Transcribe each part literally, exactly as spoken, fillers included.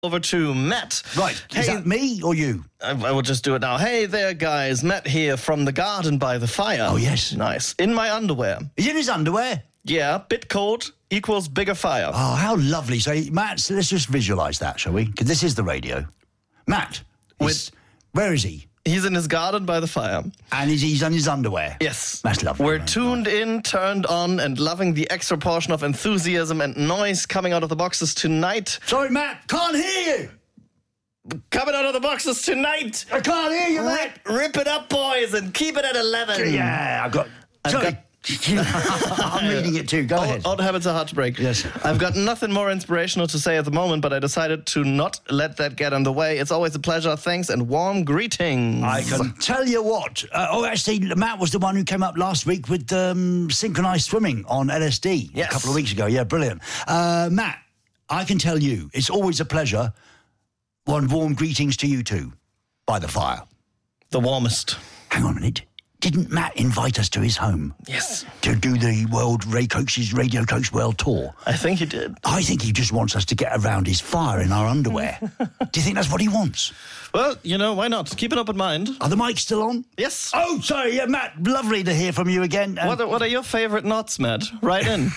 Over to Matt. Right. Hey, is that me or you? I, I will just do it now. Hey there, guys. Matt here from the garden by the fire. Oh, yes. Nice. In my underwear. Is in his underwear? Yeah, bit cold equals bigger fire. Oh, how lovely. So, Matt, so let's just visualise that, shall we? Because this is the radio. Matt, is, where is he? He's in his garden by the fire. And he's, he's in his underwear. Yes. That's lovely. We're man. tuned in, turned on, and loving the extra portion of enthusiasm and noise coming out of the boxes tonight. Sorry, Matt, can't hear you. Coming out of the boxes tonight. I can't hear you, Matt. Rip, rip it up, boys, and keep it at eleven. Yeah, I've got... I've Sorry. got- I'm reading it too. Go Old, ahead. old habits are hard to break. Yes. I've got nothing more inspirational to say at the moment, but I decided to not let that get in the way. It's always a pleasure. Thanks and warm greetings. I can tell you what. Uh, oh, actually, Matt was the one who came up last week with um, synchronised swimming on L S D Yes. a couple of weeks ago. Yeah, brilliant. Uh, Matt, I can tell you, it's always a pleasure. One warm greetings to you too, by the fire. The warmest. Hang on a minute. Didn't Matt invite us to his home? Yes. To do the World Ray Coach's Radio Coach World Tour? I think he did. I think he just wants us to get around his fire in our underwear. Do you think that's what he wants? Well, you know, why not? Keep it up in mind. Are the mics still on? Yes. Oh, sorry, yeah, Matt, lovely to hear from you again. Um, What are, what are your favourite knots, Matt? Right in.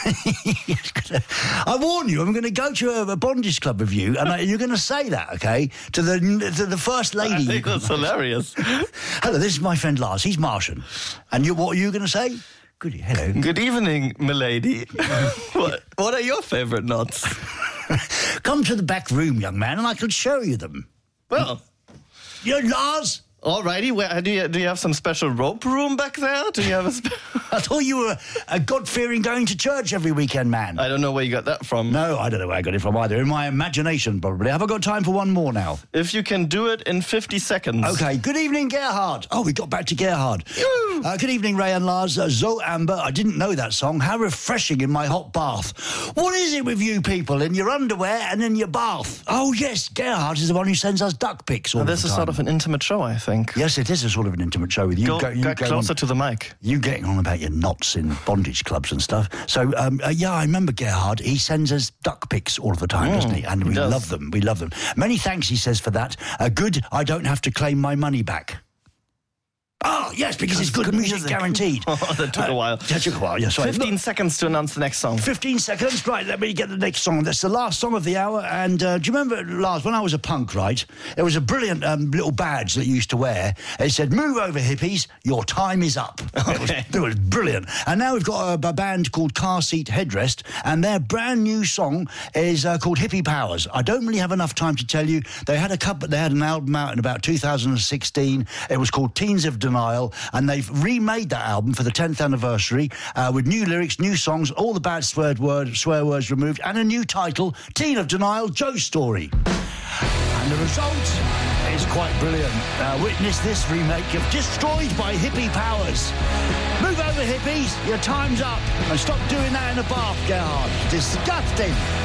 I warn you, I'm going to go to a, a bondage club with you, and I, you're going to say that, okay, to the to the first lady. I think that's hilarious. Hello, this is my friend Lars. He's Martian. And you, what are you going to say? Good, hello. Good evening, milady. what, what are your favourite knots? Come to the back room, young man, and I can show you them. Well, You're Lars? alrighty. Where, do you do you have some special rope room back there? Do you have a? Spe- I thought you were a God-fearing going to church every weekend man. I don't know where you got that from. No, I don't know where I got it from either. In my imagination, probably. Have I got time for one more now? If you can do it in fifty seconds. Okay, good evening, Gerhard. Oh, we got back to Gerhard. Uh, good evening, Ray and Lars. Uh, Zoe Amber, I didn't know that song. How refreshing in my hot bath. What is it with you people in your underwear and in your bath? Oh, yes, Gerhard is the one who sends us duck pics all Well, this the is time. sort of an intimate show, I think. Yes, it is a sort of an intimate show with you. Go, you get going closer on, to the mic. You getting on about your knots in bondage clubs and stuff. So, um, uh, yeah, I remember Gerhard. He sends us duck pics all the time, doesn't he? And he we does. love them. We love them. Many thanks, he says, for that. Uh, good, I don't have to claim my money back. Oh, yes, because it's good, good music, music. guaranteed. Oh, that took a while. That took a while, yeah, sorry. Fifteen Look, seconds to announce the next song. fifteen seconds, right, let me get the next song. That's the last song of the hour, and uh, do you remember, Lars, when I was a punk, right, there was a brilliant um, little badge that you used to wear. It said, move over, hippies, your time is up. It, was, Okay. it was brilliant. And now we've got a, a band called Car Seat Headrest, and their brand new song is uh, called Hippie Powers. I don't really have enough time to tell you. They had a couple, they had an album out in about two thousand sixteen. It was called Teens of Denial, and they've remade that album for the tenth anniversary uh, with new lyrics, new songs, all the bad swear, word, swear words removed, and a new title, Teen of Denial, Joe's Story. And the result is quite brilliant. Uh, witness this remake of Destroyed by Hippie Powers. Move over, hippies, your time's up. And stop doing that in the bath, Gerhard. Disgusting.